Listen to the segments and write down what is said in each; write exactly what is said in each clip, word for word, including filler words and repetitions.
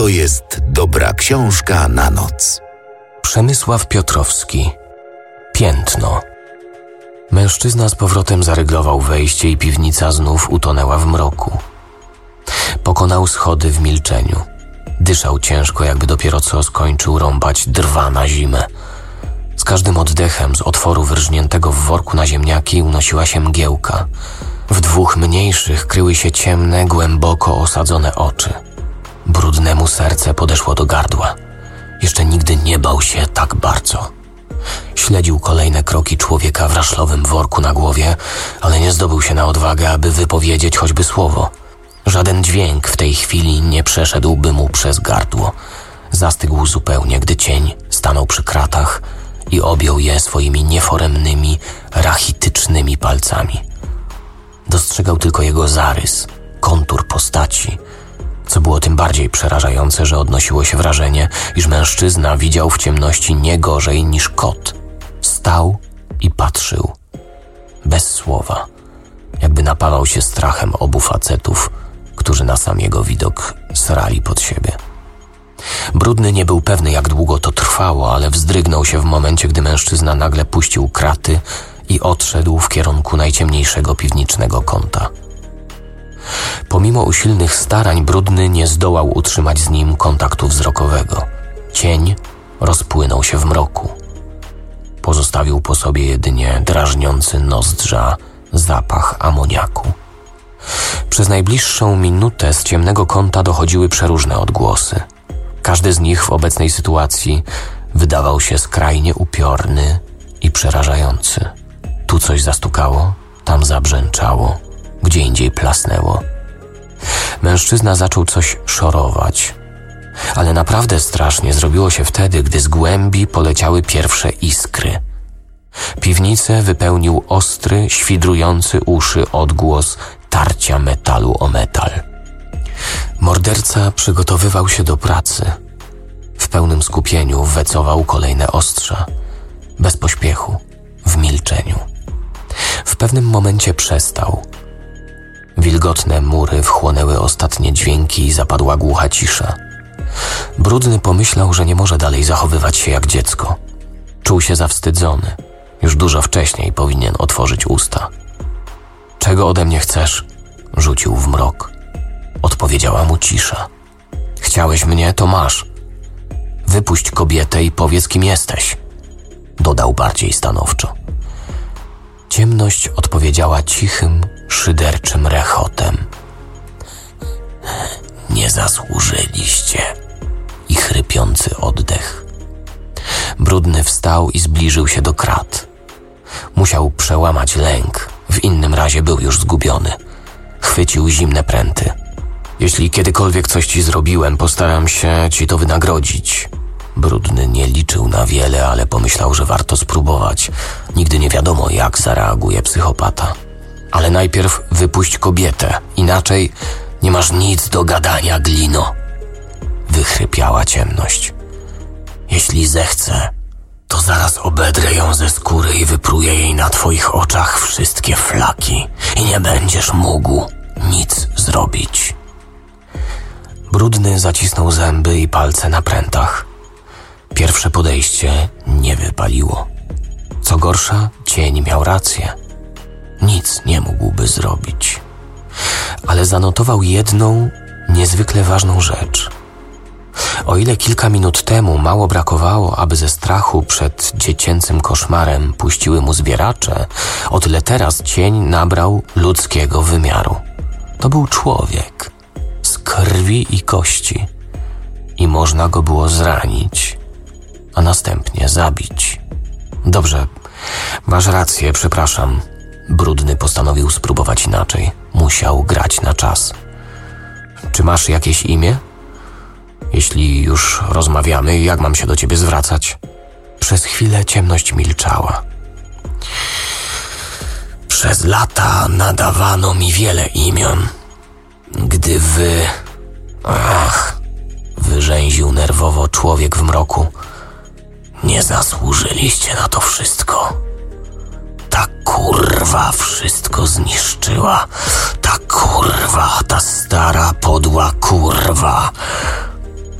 to jest dobra książka na noc. Przemysław Piotrowski. Piętno. Mężczyzna z powrotem zaryglował wejście i piwnica znów utonęła w mroku. Pokonał schody w milczeniu. Dyszał ciężko, jakby dopiero co skończył rąbać drwa na zimę. Z każdym oddechem z otworu wyrżniętego w worku na ziemniaki unosiła się mgiełka. W dwóch mniejszych kryły się ciemne, głęboko osadzone oczy. Brudnemu serce podeszło do gardła. Jeszcze nigdy nie bał się tak bardzo. Śledził kolejne kroki człowieka w raszlowym worku na głowie, ale nie zdobył się na odwagę, aby wypowiedzieć choćby słowo. Żaden dźwięk w tej chwili nie przeszedłby mu przez gardło. Zastygł zupełnie, gdy cień stanął przy kratach i objął je swoimi nieforemnymi, rachitycznymi palcami. Dostrzegał tylko jego zarys, kontur postaci, co było tym bardziej przerażające, że odnosiło się wrażenie, iż mężczyzna widział w ciemności nie gorzej niż kot. Stał i patrzył, bez słowa, jakby napawał się strachem obu facetów, którzy na sam jego widok srali pod siebie. Brudny nie był pewny, jak długo to trwało, ale wzdrygnął się w momencie, gdy mężczyzna nagle puścił kraty i odszedł w kierunku najciemniejszego piwniczego kąta. Pomimo usilnych starań Brudny nie zdołał utrzymać z nim kontaktu wzrokowego. Cień rozpłynął się w mroku. Pozostawił po sobie jedynie drażniący nozdrza zapach amoniaku. Przez najbliższą minutę z ciemnego kąta dochodziły przeróżne odgłosy. Każdy z nich w obecnej sytuacji wydawał się skrajnie upiorny i przerażający. Tu coś zastukało, tam zabrzęczało, gdzie indziej plasnęło. Mężczyzna zaczął coś szorować, ale naprawdę strasznie zrobiło się wtedy, gdy z głębi poleciały pierwsze iskry. Piwnicę wypełnił ostry, świdrujący uszy odgłos tarcia metalu o metal. Morderca przygotowywał się do pracy. W pełnym skupieniu wecował kolejne ostrza, bez pośpiechu, w milczeniu. W pewnym momencie przestał. Wilgotne mury wchłonęły ostatnie dźwięki i zapadła głucha cisza. Brudny pomyślał, że nie może dalej zachowywać się jak dziecko. Czuł się zawstydzony. Już dużo wcześniej powinien otworzyć usta. Czego ode mnie chcesz? Rzucił w mrok. Odpowiedziała mu cisza. Chciałeś mnie, to masz. Wypuść kobietę i powiedz, kim jesteś. Dodał bardziej stanowczo. Ciemność odpowiedziała cichym, szyderczym rechotem. Nie zasłużyliście. I chrypiący oddech. Brudny wstał i zbliżył się do krat. Musiał przełamać lęk, w innym razie był już zgubiony. Chwycił zimne pręty. Jeśli kiedykolwiek coś ci zrobiłem, postaram się ci to wynagrodzić. Brudny nie liczył na wiele, ale pomyślał, że warto spróbować. Nigdy nie wiadomo, jak zareaguje psychopata. Ale najpierw wypuść kobietę, inaczej nie masz nic do gadania, glino. Wychrypiała ciemność. Jeśli zechcę, to zaraz obedrę ją ze skóry i wypruję jej na twoich oczach wszystkie flaki i nie będziesz mógł nic zrobić. Brudny zacisnął zęby i palce na prętach. Pierwsze podejście nie wypaliło. Co gorsza, cień miał rację. Nic nie mógłby zrobić. Ale zanotował jedną niezwykle ważną rzecz. O ile kilka minut temu mało brakowało, aby ze strachu przed dziecięcym koszmarem puściły mu zbieracze, o tyle teraz cień nabrał ludzkiego wymiaru. To był człowiek z krwi i kości i można go było zranić, a następnie zabić. Dobrze, masz rację, przepraszam. Brudny postanowił spróbować inaczej. Musiał grać na czas. Czy masz jakieś imię? Jeśli już rozmawiamy, jak mam się do ciebie zwracać? Przez chwilę ciemność milczała. Przez lata nadawano mi wiele imion. Gdy wy... Ach... Wyrzęził nerwowo człowiek w mroku. Nie zasłużyliście na to wszystko. Ta kurwa wszystko zniszczyła. Ta kurwa, ta stara, podła kurwa.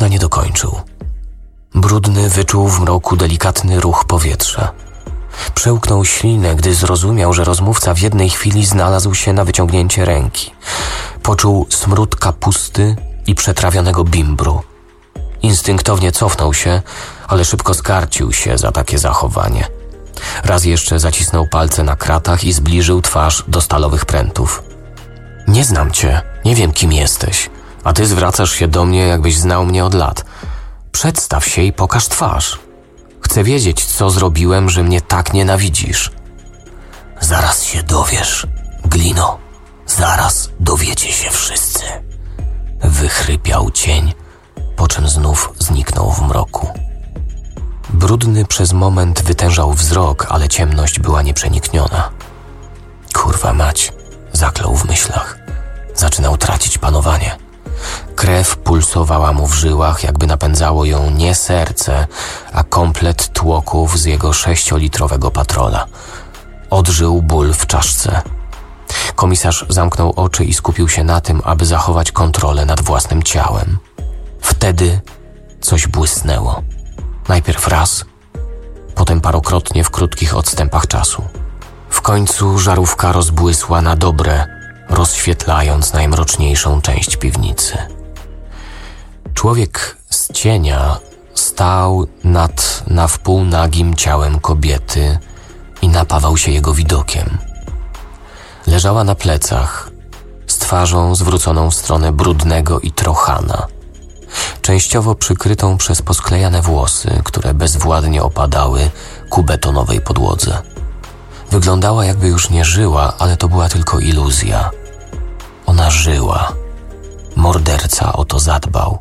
okna nie dokończył. Brudny wyczuł w mroku delikatny ruch powietrza. Przełknął ślinę, gdy zrozumiał, że rozmówca w jednej chwili znalazł się na wyciągnięcie ręki. Poczuł smród kapusty i przetrawionego bimbru. Instynktownie cofnął się, ale szybko skarcił się za takie zachowanie. Raz jeszcze zacisnął palce na kratach i zbliżył twarz do stalowych prętów. Nie znam cię, nie wiem kim jesteś, a ty zwracasz się do mnie, jakbyś znał mnie od lat. Przedstaw się i pokaż twarz. Chcę wiedzieć, co zrobiłem, że mnie tak nienawidzisz. Zaraz się dowiesz, Glino. Zaraz dowiecie się wszyscy. Wychrypiał cień, po czym znów zniknął w mroku. Brudny przez moment wytężał wzrok, ale ciemność była nieprzenikniona. Kurwa mać, zaklął w myślach. Zaczynał tracić panowanie. Krew pulsowała mu w żyłach, jakby napędzało ją nie serce, a komplet tłoków z jego sześciolitrowego patrola. Odżył ból w czaszce. Komisarz zamknął oczy i skupił się na tym, aby zachować kontrolę nad własnym ciałem. Wtedy coś błysnęło. Najpierw raz, potem parokrotnie w krótkich odstępach czasu. W końcu żarówka rozbłysła na dobre, rozświetlając najmroczniejszą część piwnicy. Człowiek z cienia stał nad na wpół nagim ciałem kobiety i napawał się jego widokiem. Leżała na plecach, z twarzą zwróconą w stronę Brudnego i Trochana, częściowo przykrytą przez posklejane włosy, które bezwładnie opadały ku betonowej podłodze. Wyglądała, jakby już nie żyła, ale to była tylko iluzja. Ona żyła. Morderca o to zadbał.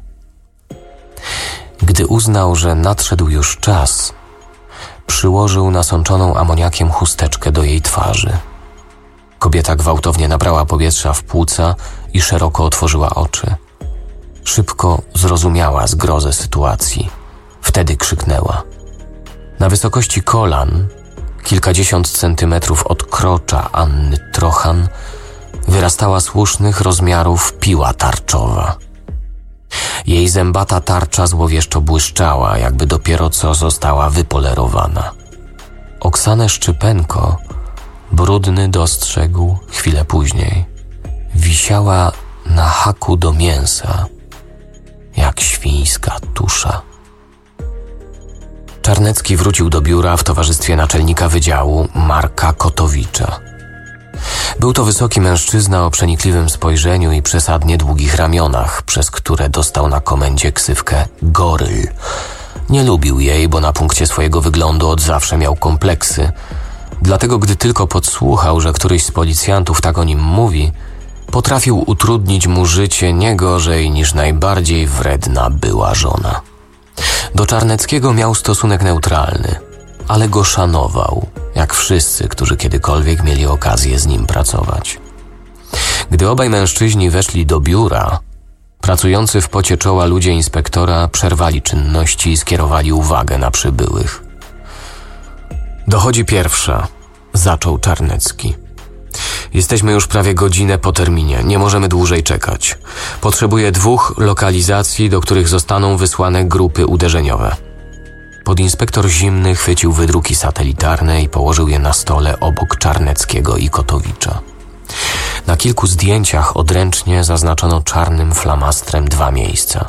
Gdy uznał, że nadszedł już czas, przyłożył nasączoną amoniakiem chusteczkę do jej twarzy. Kobieta gwałtownie nabrała powietrza w płuca i szeroko otworzyła oczy. Szybko zrozumiała zgrozę sytuacji. Wtedy krzyknęła. Na wysokości kolan, kilkadziesiąt centymetrów od krocza Anny Trochan, wyrastała słusznych rozmiarów piła tarczowa. Jej zębata tarcza złowieszczo błyszczała, jakby dopiero co została wypolerowana. Oksanę Szczypenko Brudny dostrzegł chwilę później. Wisiała na haku do mięsa, jak świńska tusza. Czarnecki wrócił do biura w towarzystwie naczelnika wydziału Marka Kotowicza. Był to wysoki mężczyzna o przenikliwym spojrzeniu i przesadnie długich ramionach, przez które dostał na komendzie ksywkę Goryl. Nie lubił jej, bo na punkcie swojego wyglądu od zawsze miał kompleksy. Dlatego gdy tylko podsłuchał, że któryś z policjantów tak o nim mówi, potrafił utrudnić mu życie nie gorzej niż najbardziej wredna była żona. Do Czarneckiego miał stosunek neutralny, ale go szanował, jak wszyscy, którzy kiedykolwiek mieli okazję z nim pracować. Gdy obaj mężczyźni weszli do biura, pracujący w pocie czoła ludzie inspektora przerwali czynności i skierowali uwagę na przybyłych. Dochodzi pierwsza, zaczął Czarnecki. Jesteśmy już prawie godzinę po terminie, nie możemy dłużej czekać. Potrzebuję dwóch lokalizacji, do których zostaną wysłane grupy uderzeniowe. Podinspektor Zimny chwycił wydruki satelitarne i położył je na stole obok Czarneckiego i Kotowicza. Na kilku zdjęciach odręcznie zaznaczono czarnym flamastrem dwa miejsca.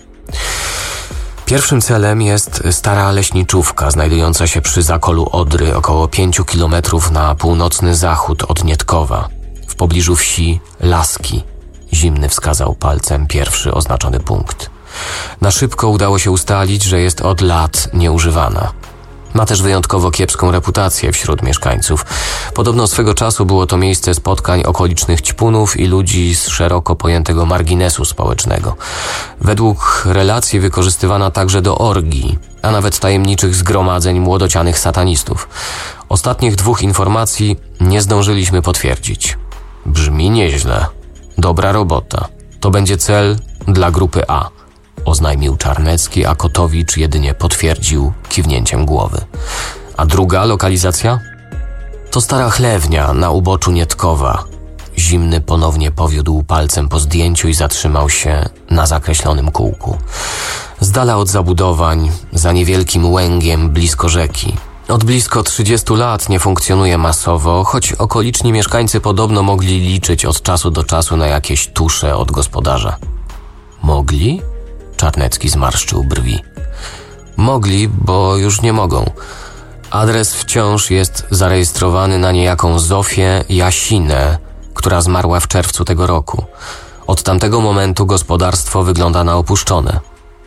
Pierwszym celem jest stara leśniczówka znajdująca się przy zakolu Odry około pięciu kilometrów na północny zachód od Nietkowa, w pobliżu wsi Laski. Zimny wskazał palcem pierwszy oznaczony punkt. Na szybko udało się ustalić, że jest od lat nieużywana. Ma też wyjątkowo kiepską reputację wśród mieszkańców. Podobno swego czasu było to miejsce spotkań okolicznych ćpunów i ludzi z szeroko pojętego marginesu społecznego. Według relacji wykorzystywana także do orgii, a nawet tajemniczych zgromadzeń młodocianych satanistów. Ostatnich dwóch informacji nie zdążyliśmy potwierdzić. Brzmi nieźle. Dobra robota. To będzie cel dla grupy A, oznajmił Czarnecki, a Kotowicz jedynie potwierdził kiwnięciem głowy. A druga lokalizacja? To stara chlewnia na uboczu Nietkowa. Zimny ponownie powiódł palcem po zdjęciu i zatrzymał się na zakreślonym kółku. Z dala od zabudowań, za niewielkim łęgiem blisko rzeki. Od blisko trzydziestu lat nie funkcjonuje masowo, choć okoliczni mieszkańcy podobno mogli liczyć od czasu do czasu na jakieś tusze od gospodarza. Mogli? Czarnecki zmarszczył brwi. Mogli, bo już nie mogą. Adres wciąż jest zarejestrowany na niejaką Zofię Jasinę, która zmarła w czerwcu tego roku. Od tamtego momentu gospodarstwo wygląda na opuszczone.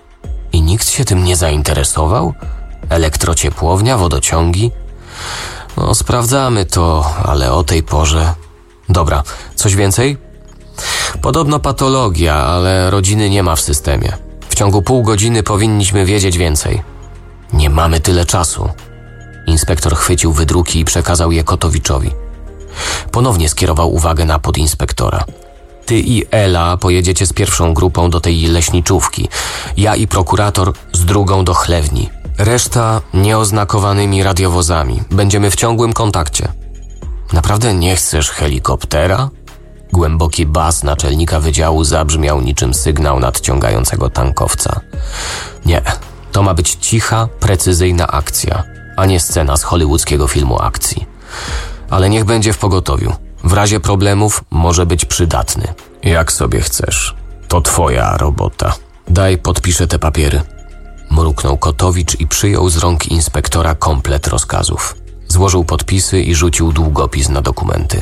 I nikt się tym nie zainteresował? Elektrociepłownia, wodociągi? No, sprawdzamy to, ale o tej porze... Dobra, coś więcej? Podobno patologia, ale rodziny nie ma w systemie. W ciągu pół godziny powinniśmy wiedzieć więcej. Nie mamy tyle czasu. Inspektor chwycił wydruki i przekazał je Kotowiczowi. Ponownie skierował uwagę na podinspektora. Ty i Ela pojedziecie z pierwszą grupą do tej leśniczówki. Ja i prokurator z drugą do chlewni. Reszta nieoznakowanymi radiowozami. Będziemy w ciągłym kontakcie. Naprawdę nie chcesz helikoptera? Głęboki bas naczelnika wydziału zabrzmiał niczym sygnał nadciągającego tankowca. Nie, to ma być cicha, precyzyjna akcja, a nie scena z hollywoodzkiego filmu akcji. Ale niech będzie w pogotowiu. W razie problemów może być przydatny. Jak sobie chcesz. To twoja robota. Daj, podpiszę te papiery. Mruknął Kotowicz i przyjął z rąk inspektora komplet rozkazów. Złożył podpisy i rzucił długopis na dokumenty.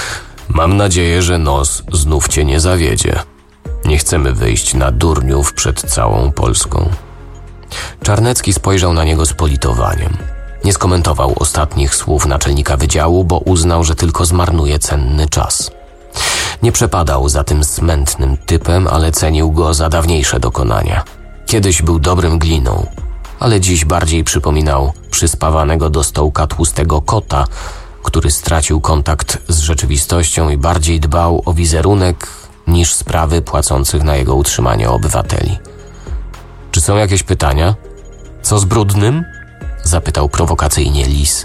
Mam nadzieję, że nos znów cię nie zawiedzie. Nie chcemy wyjść na durniów przed całą Polską. Czarnecki spojrzał na niego z politowaniem. Nie skomentował ostatnich słów naczelnika wydziału, bo uznał, że tylko zmarnuje cenny czas. Nie przepadał za tym smętnym typem, ale cenił go za dawniejsze dokonania. Kiedyś był dobrym gliną, ale dziś bardziej przypominał przyspawanego do stołka tłustego kota, który stracił kontakt z rzeczywistością i bardziej dbał o wizerunek niż sprawy płacących na jego utrzymanie obywateli. Czy są jakieś pytania? Co z Brudnym? Zapytał prowokacyjnie Lis.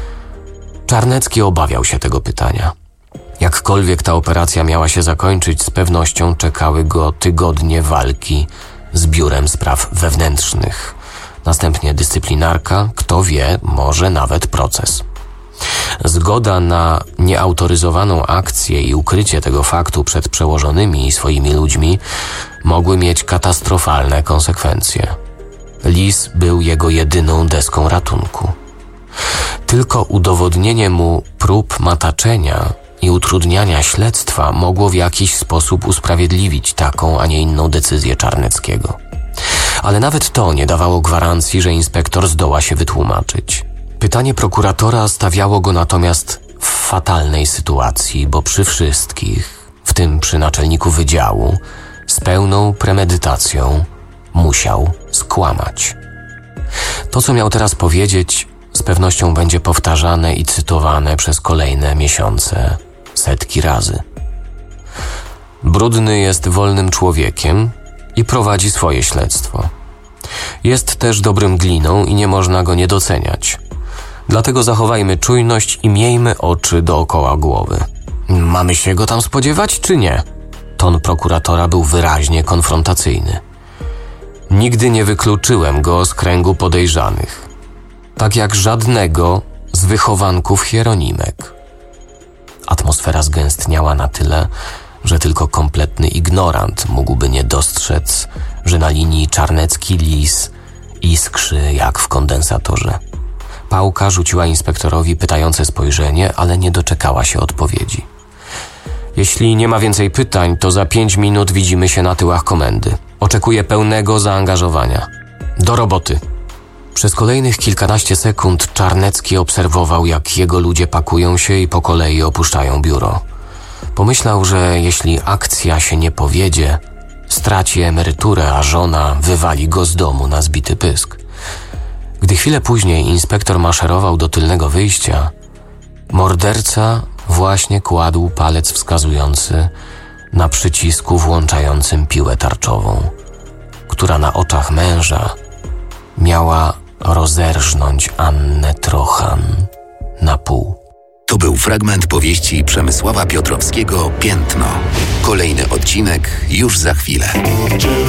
Czarnecki obawiał się tego pytania. Jakkolwiek ta operacja miała się zakończyć, z pewnością czekały go tygodnie walki z Biurem Spraw Wewnętrznych. Następnie dyscyplinarka, kto wie, może nawet proces. Zgoda na nieautoryzowaną akcję i ukrycie tego faktu przed przełożonymi i swoimi ludźmi mogły mieć katastrofalne konsekwencje. Lis był jego jedyną deską ratunku. Tylko udowodnienie mu prób mataczenia i utrudniania śledztwa mogło w jakiś sposób usprawiedliwić taką, a nie inną decyzję Czarneckiego. Ale nawet to nie dawało gwarancji, że inspektor zdoła się wytłumaczyć. Pytanie prokuratora stawiało go natomiast w fatalnej sytuacji, bo przy wszystkich, w tym przy naczelniku wydziału, z pełną premedytacją musiał skłamać. To, co miał teraz powiedzieć, z pewnością będzie powtarzane i cytowane przez kolejne miesiące, setki razy. Brudny jest wolnym człowiekiem i prowadzi swoje śledztwo. Jest też dobrym gliną i nie można go nie doceniać. Dlatego zachowajmy czujność i miejmy oczy dookoła głowy. Mamy się go tam spodziewać, czy nie? Ton prokuratora był wyraźnie konfrontacyjny. Nigdy nie wykluczyłem go z kręgu podejrzanych. Tak jak żadnego z wychowanków Hieronimek. Atmosfera zgęstniała na tyle, że tylko kompletny ignorant mógłby nie dostrzec, że na linii Czarnecki-Lis iskrzy jak w kondensatorze. Pałka rzuciła inspektorowi pytające spojrzenie, ale nie doczekała się odpowiedzi. Jeśli nie ma więcej pytań, to za pięć minut widzimy się na tyłach komendy. Oczekuję pełnego zaangażowania. Do roboty. Przez kolejnych kilkanaście sekund Czarnecki obserwował, jak jego ludzie pakują się i po kolei opuszczają biuro. Pomyślał, że jeśli akcja się nie powiedzie, straci emeryturę, a żona wywali go z domu na zbity pysk. Gdy chwilę później inspektor maszerował do tylnego wyjścia, morderca właśnie kładł palec wskazujący na przycisku włączającym piłę tarczową, która na oczach męża miała rozerżnąć Annę Trochan na pół. To był fragment powieści Przemysława Piotrowskiego Piętno. Kolejny odcinek już za chwilę.